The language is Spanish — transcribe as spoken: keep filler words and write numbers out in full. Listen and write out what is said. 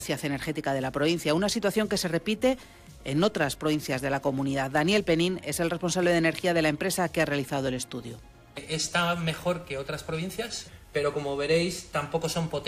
energética de la provincia, una situación que se repite en otras provincias de la comunidad. Daniel Penín es el responsable de energía de la empresa que ha realizado el estudio. Está mejor que otras provincias, pero como veréis tampoco son potentes.